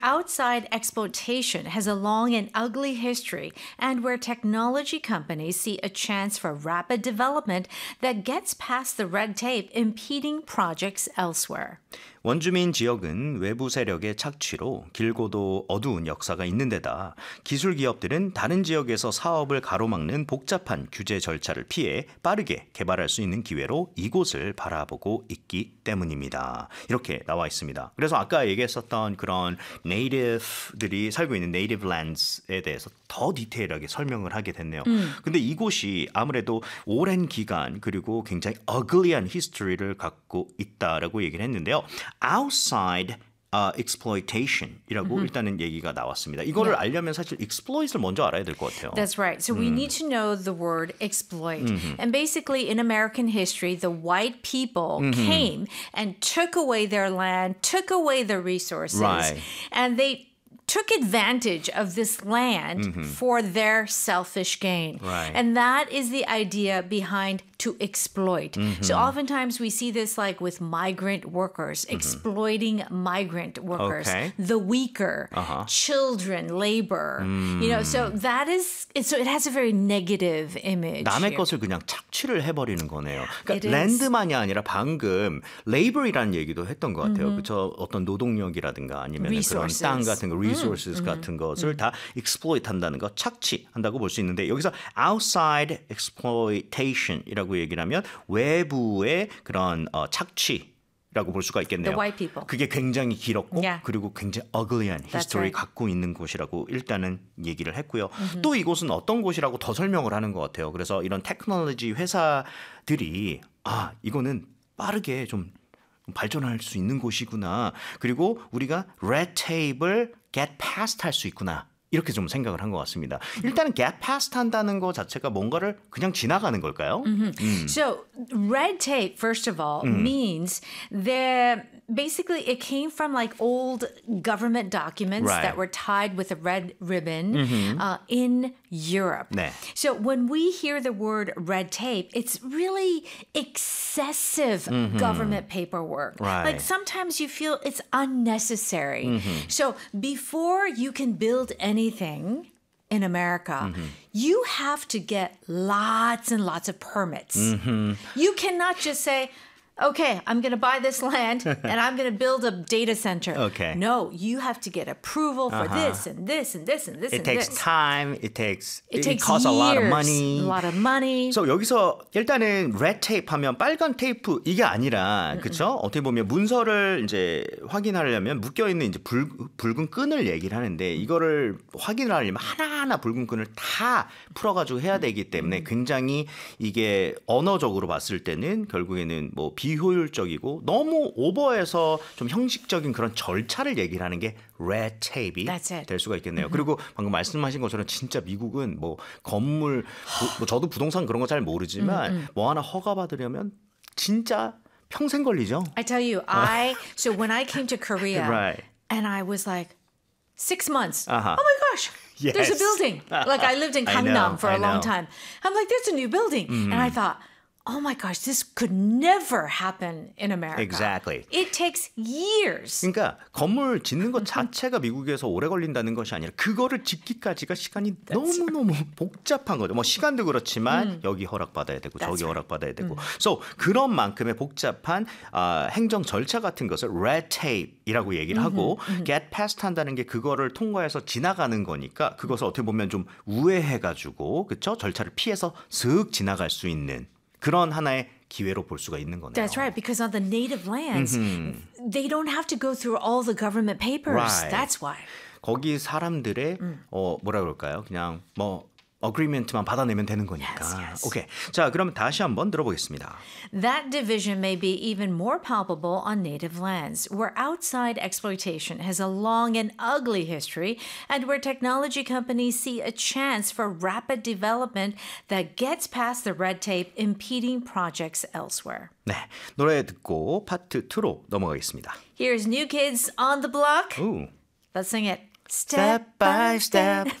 Outside exploitation has a long and ugly history, and where technology companies see a chance for rapid development that gets past the red tape impeding projects elsewhere. 원주민 지역은 외부 세력의 착취로 길고도 어두운 역사가 있는 데다 기술 기업들은 다른 지역에서 사업을 가로막는 복잡한 규제 절차를 피해 빠르게 개발할 수 있는 기회로 이곳을 바라보고 있기 때문입니다. 이렇게 나와 있습니다. 그래서 아까 얘기했었던 그런 네이티브들이 살고 있는 네이티브 랜드에 대해서 더 디테일하게 설명을 하게 됐네요. 근데 이곳이 아무래도 오랜 기간 그리고 굉장히 ugly한 히스토리를 갖고 있다라고 얘기를 했는데요. outside exploitation이라고 일단은 얘기가 나왔습니다. 이거를 알려면 사실 exploit을 먼저 알아야 될 것 같아요. That's right. So we need to know the word exploit. And basically in American history, the white people came and took away their land, took away their resources, Right. and they took advantage of this land for their selfish gain. Right. And that is the idea behind to exploit. So oftentimes we see this like with migrant workers, exploiting migrant workers, Okay. the weaker, children, labor. You know, so that is, so it has a very negative image. 남의 here. 것을 그냥 착취를 해버리는 거네요. It 그러니까 is. 랜드만이 아니라 방금 레이버리라는 얘기도 했던 것 같아요. 그쵸? 어떤 노동력이라든가 아니면 그런 Resources. 땅 같은 거, resources 같은 것을 다 exploit 한다는 거, 착취한다고 볼 수 있는데 여기서 outside exploitation이라고 얘기를 하면 외부의 그런 착취라고 볼 수가 있겠네요. The white people. 그게 굉장히 길었고 Yeah. 그리고 굉장히 ugly한 히스토리 right. 갖고 있는 곳이라고 일단은 얘기를 했고요. 또 이곳은 어떤 곳이라고 더 설명을 하는 것 같아요. 그래서 이런 테크놀로지 회사들이 이거는 빠르게 좀 발전할 수 있는 곳이구나. 그리고 우리가 red tape을 get past 할 수 있구나. 이렇게 좀 생각을 한 것 같습니다. 일단은 get past 한다는 것 자체가 뭔가를 그냥 지나가는 걸까요? So red tape, first of all, means that basically it came from like old government documents Right. that were tied with a red ribbon in Europe. 네. So when we hear the word red tape, it's really excessive government paperwork. Right. Like sometimes you feel it's unnecessary. So before you can build anything in America, you have to get lots and lots of permits. You cannot just say, okay, I'm going to buy this land and I'm going to build a data center. Okay. No, you have to get approval for this and this and this and this It and takes this. time. It takes years, costs a lot of money. A lot of money. 그래서 여기서 일단은 red tape 하면 빨간 테이프 이게 아니라 그렇죠? 어떻게 보면 문서를 이제 확인하려면 묶여 있는 이제 붉은 끈을 얘기를 하는데 이거를 확인을 하려면 하나하나 붉은 끈을 다 풀어가지고 해야 되기 때문에 굉장히 이게 언어적으로 봤을 때는 결국에는 뭐 비효율적이고 너무 오버해서 좀 형식적인 그런 절차를 얘기를 하는 게 red tape이 That's it. 될 수가 있겠네요. 그리고 방금 말씀하신 것처럼 진짜 미국은 뭐 건물 뭐 저도 부동산 그런 거 잘 모르지만 뭐 하나 허가 받으려면 진짜 평생 걸리죠. I tell you, so when I came to Korea Right. and I was like 6 months, Uh-huh. oh my gosh, there's a Yes. building. Like I lived in I know, Gangnam for a I long know. time. I'm like, there's a new building. And I thought, oh my gosh, this could never happen in America. Exactly. It takes years. 그러니까 건물 짓는 것 자체가 미국에서 오래 걸린다는 것이 아니라 그거를 짓기까지가 시간이 너무너무 복잡한 거죠. 뭐 시간도 그렇지만 여기 허락받아야 되고 저기 허락받아야 되고. So 그런 만큼의 복잡한 행정 절차 같은 것을 red tape이라고 얘기를 하고 get past 한다는 게 그거를 통과해서 지나가는 거니까 그것을 어떻게 보면 좀 우회해가지고 그렇죠? 절차를 피해서 슥 지나갈 수 있는 그런 하나의 기회로 볼 수가 있는 거네요. That's right, because on the native lands, they don't have to go through all the government papers. Right. That's why. 거기 사람들의 뭐라 그럴까요? 그냥 뭐 어그리먼트만 받아내면 되는 거니까. Yes. 오케이. 자, 그럼 다시 한번 들어보겠습니다. That division may be even more palpable on native lands, where outside exploitation has a long and ugly history, and where technology companies see a chance for rapid development that gets past the red tape impeding projects elsewhere. 네, 노래 듣고 파트 2로 넘어가겠습니다. Here's New Kids on the Block. 오. Let's sing it. Step by step.